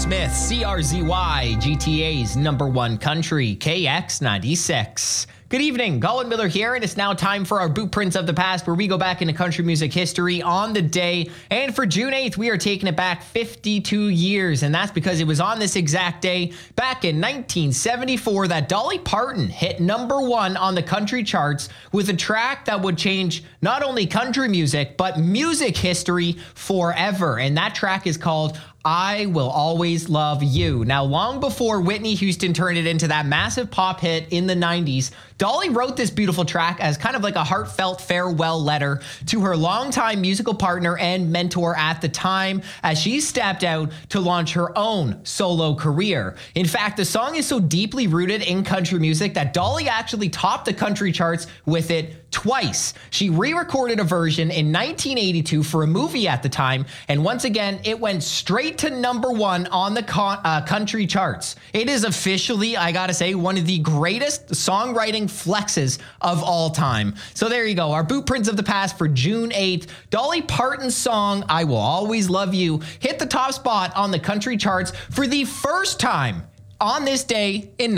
Smith, CRZY, GTA's number one country, KX96. Good evening, Colin Miller here, and it's now time for our Boot Prints of the Past, where we go back into country music history on the day. And for June 8th, we are taking it back 52 years, and that's because it was on this exact day, back in 1974, that Dolly Parton hit number one on the country charts with a track that would change not only country music, but music history forever. And that track is called I Will Always Love You. Now, long before Whitney Houston turned it into that massive pop hit in the 90s, Dolly wrote this beautiful track as kind of like a heartfelt farewell letter to her longtime musical partner and mentor at the time, as she stepped out to launch her own solo career. In fact, the song is so deeply rooted in country music that Dolly actually topped the country charts with it twice. She re-recorded a version in 1982 for a movie at the time, and once again, it went straight to number one on the country charts. It is officially, I gotta say, one of the greatest songwriting flexes of all time. So there you go, our Boot Prints of the Past for June 8th. Dolly Parton's song, I Will Always Love You, hit the top spot on the country charts for the first time on this day in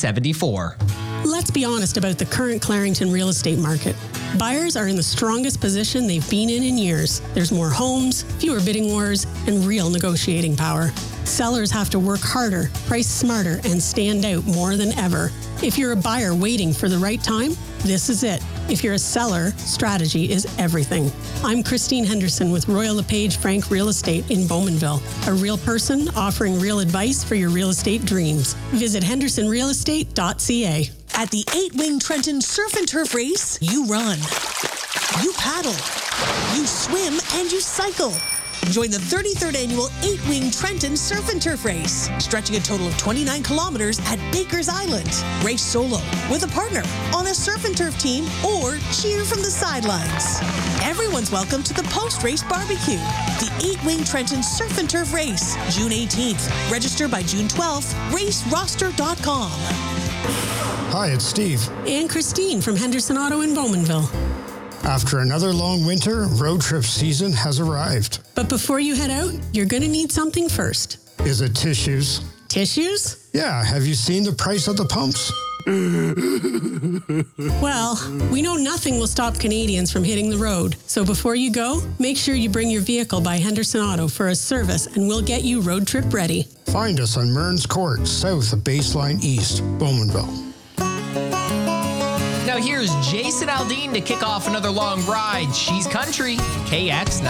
1974. Let's be honest about the current Clarington real estate market. Buyers are in the strongest position they've been in years. There's more homes, fewer bidding wars, and real negotiating power. Sellers have to work harder, price smarter, and stand out more than ever. If you're a buyer waiting for the right time, this is it. If you're a seller, strategy is everything. I'm Christine Henderson with Royal LePage Frank Real Estate in Bowmanville, a real person offering real advice for your real estate dreams. Visit hendersonrealestate.ca. At the 8-Wing Trenton Surf and Turf Race, you run, you paddle, you swim, and you cycle. Join the 33rd annual 8-Wing Trenton Surf and Turf Race, stretching a total of 29 kilometers at Baker's Island. Race solo, with a partner, on a surf and turf team, or cheer from the sidelines. Everyone's welcome to the post-race barbecue. The 8-Wing Trenton Surf and Turf Race, June 18th. Register by June 12th. RaceRoster.com. Hi, it's Steve. And Christine from Henderson Auto in Bowmanville. After another long winter, road trip season has arrived. But before you head out, you're going to need something first. Is it tissues? Tissues? Yeah, have you seen the price of the pumps? Well, we know nothing will stop Canadians from hitting the road. So before you go, make sure you bring your vehicle by Henderson Auto for a service, and we'll get you road trip ready. Find us on Mearns Court, south of Baseline East, Bowmanville. Now here's Jason Aldean to kick off another long ride. She's country, KX9.